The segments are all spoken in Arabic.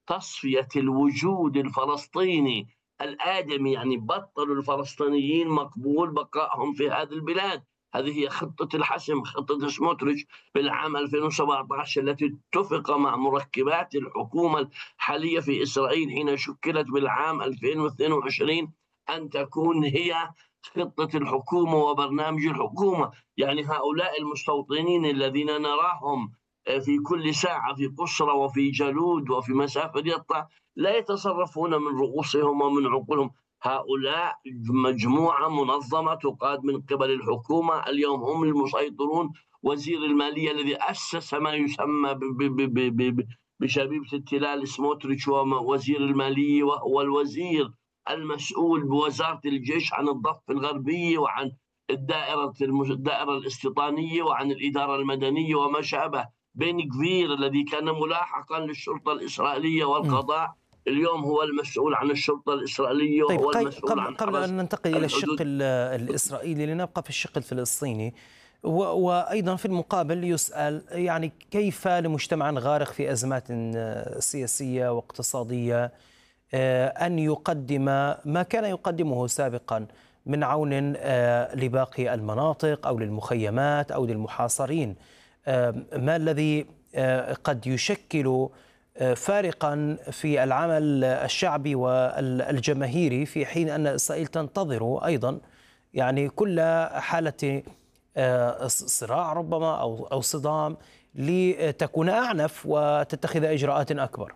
تصفية الوجود الفلسطيني الآدمي، يعني بطلوا الفلسطينيين مقبول بقائهم في هذه البلاد. هذه هي خطة الحسم، خطة سموتريتش بالعام 2017 التي اتفق مع مركبات الحكومة الحالية في إسرائيل حين شكلت بالعام 2022 أن تكون هي خطة الحكومة وبرنامج الحكومة. يعني هؤلاء المستوطنين الذين نراهم في كل ساعة في قصرى وفي جلود وفي مسافة يطلع لا يتصرفون من رؤوسهم ومن عقولهم. هؤلاء مجموعة منظمة تقاد من قبل الحكومة، اليوم هم المسيطرون. وزير المالية الذي أسس ما يسمى بشبيبة التلال سموتريتش هو وزير المالية، وهو الوزير المسؤول بوزارة الجيش عن الضفة الغربية وعن الدائرة الاستيطانية وعن الإدارة المدنية وما شابه. بن كفير الذي كان ملاحقا للشرطة الإسرائيلية مم. والقضاء اليوم هو المسؤول عن الشرطة الإسرائيلية طيب، وهو المسؤول عن قبل حرس أن ننتقل إلى الشق الحدود. الإسرائيلي لنبقى في الشق الفلسطيني، وأيضا في المقابل يسأل يعني كيف لمجتمع غارق في أزمات سياسية واقتصادية أن يقدم ما كان يقدمه سابقا من عون لباقي المناطق أو للمخيمات أو للمحاصرين. ما الذي قد يشكل فارقا في العمل الشعبي والجماهيري، في حين أن إسرائيل تنتظر أيضا يعني كل حالة صراع ربما أو صدام لتكون أعنف وتتخذ إجراءات أكبر؟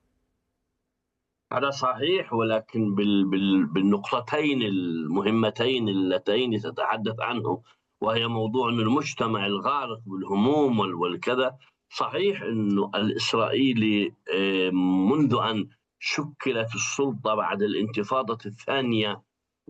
هذا صحيح، ولكن بالنقطتين المهمتين اللتين تتحدث عنه، وهي موضوع أن المجتمع الغارق بالهموم والكذا. صحيح أنه الإسرائيلي منذ أن شكلت السلطة بعد الانتفاضة الثانية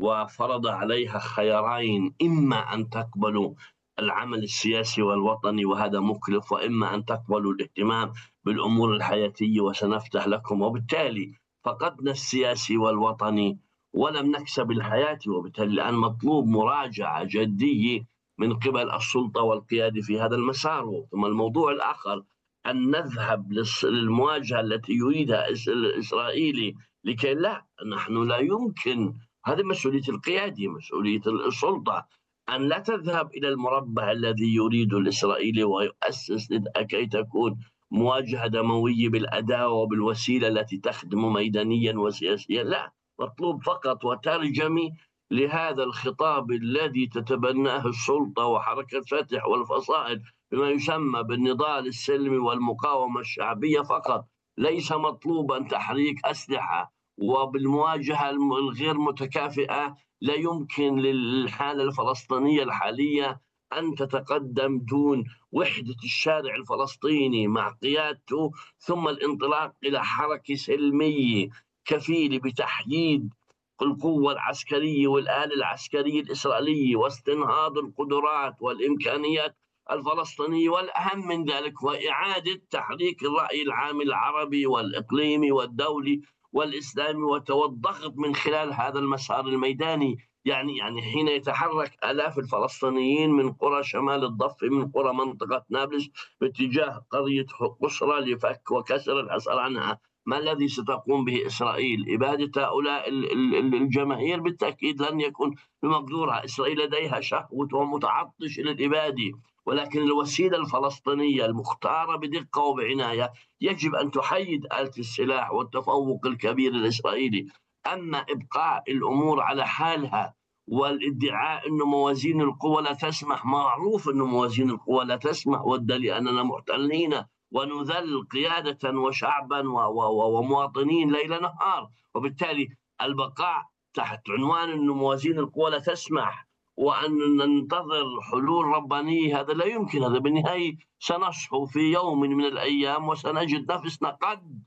وفرض عليها خيارين: إما أن تقبلوا العمل السياسي والوطني وهذا مكلف، وإما أن تقبلوا الاهتمام بالأمور الحياتية وسنفتح لكم. وبالتالي فقدنا السياسي والوطني ولم نكسب الحياة، وبالتالي الآن مطلوب مراجعة جدية من قبل السلطة والقيادة في هذا المسار. ثم الموضوع الآخر أن نذهب للمواجهة التي يريدها الإسرائيلي، لكي لا، نحن لا يمكن، هذه مسؤولية القيادة، مسؤولية السلطة، أن لا تذهب إلى المربع الذي يريد الإسرائيلي ويؤسس كي تكون مواجهة دموية بالأداة وبالوسيلة التي تخدم ميدانيا وسياسيا. لا، مطلوب فقط وترجمي لهذا الخطاب الذي تتبناه السلطة وحركة فتح والفصائل بما يسمى بالنضال السلمي والمقاومة الشعبية فقط. ليس مطلوبا تحريك أسلحة. وبالمواجهة الغير متكافئة لا يمكن للحالة الفلسطينية الحالية أن تتقدم دون وحدة الشارع الفلسطيني مع قيادته، ثم الانطلاق إلى حركة سلمية كفيلة بتحييد القوة العسكرية والآلة العسكرية الإسرائيلية واستنهاض القدرات والإمكانيات الفلسطينية، والأهم من ذلك وإعادة تحريك الرأي العام العربي والإقليمي والدولي والإسلامي والضغط من خلال هذا المسار الميداني. يعني حين يتحرك آلاف الفلسطينيين من قرى شمال الضفة، من قرى منطقة نابلس باتجاه قرية قصرى لفك وكسر الحصار عنها، ما الذي ستقوم به إسرائيل؟ إبادة هؤلاء الجماهير بالتأكيد لن يكون بمقدورها. إسرائيل لديها شهوة ومتعطش للإبادة، ولكن الوسيلة الفلسطينية المختارة بدقة وبعناية يجب أن تحيد آلة السلاح والتفوق الكبير الإسرائيلي. أما إبقاء الأمور على حالها والادعاء أن موازين القوى لا تسمح، معروف أن موازين القوى لا تسمح، والدليل أننا محتلين ونذل قيادة وشعبا ومواطنين ليل نهار. وبالتالي البقاء تحت عنوان أن موازين القوى لا تسمح وأن ننتظر حلول ربانية هذا لا يمكن. هذا بالنهاية سنصحو في يوم من الأيام وسنجد نفسنا قد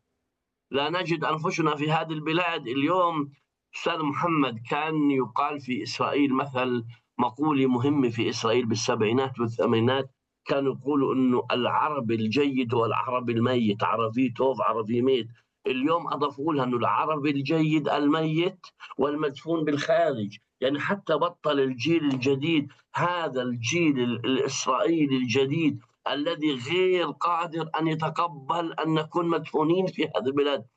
لا نجد أنفسنا في هذه البلاد اليوم. أستاذ محمد، كان يقال في إسرائيل مثل، مقولة مهمة في إسرائيل بالسبعينات والثمانينات، كانوا يقولوا أنه العربي الجيد هو العربي الميت، عربي توف عربي ميت. اليوم أضافوا لها أنه العربي الجيد الميت والمدفون بالخارج. يعني حتى بطل الجيل الجديد، هذا الجيل الإسرائيلي الجديد الذي غير قادر أن يتقبل أن نكون مدفونين في هذه البلاد.